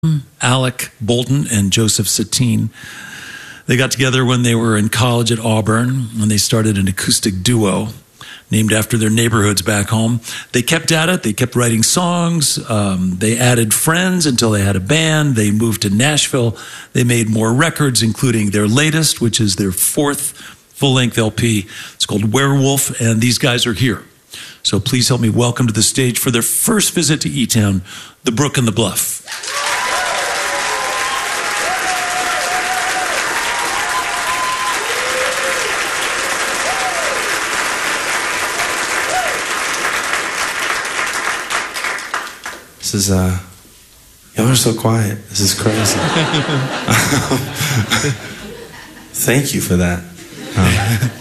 Alec Bolton and Joseph Satine. They got together when they were in college at Auburn, and they started an acoustic duo named after their neighborhoods back home. They kept at it. They kept writing songs. They added friends until they had a band. They moved to Nashville. They made more records, including their latest, which is their fourth full-length LP. It's called Werewolf, and these guys are here. So please help me welcome to the stage for their first visit to E-Town, The Brook and the Bluff. This is, y'all are so quiet. This is crazy. Thank you for that.